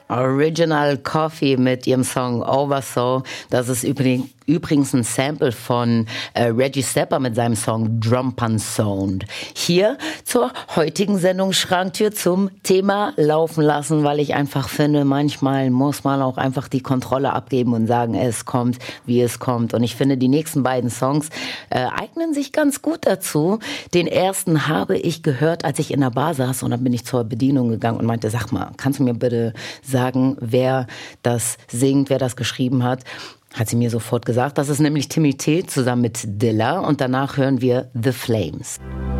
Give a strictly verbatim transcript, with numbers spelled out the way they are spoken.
Original Coffee mit ihrem Song Oversoul. Das ist übrigens Übrigens ein Sample von äh, Reggie Stepper mit seinem Song Drum Pan Sound. Hier zur heutigen Sendung Schranktür zum Thema Laufen lassen, weil ich einfach finde, manchmal muss man auch einfach die Kontrolle abgeben und sagen, es kommt, wie es kommt. Und ich finde, die nächsten beiden Songs äh, eignen sich ganz gut dazu. Den ersten habe ich gehört, als ich in der Bar saß, und dann bin ich zur Bedienung gegangen und meinte, sag mal, kannst du mir bitte sagen, wer das singt, wer das geschrieben hat? Hat sie mir sofort gesagt. Das ist nämlich Timmy T zusammen mit Dilla. Und danach hören wir The Flames.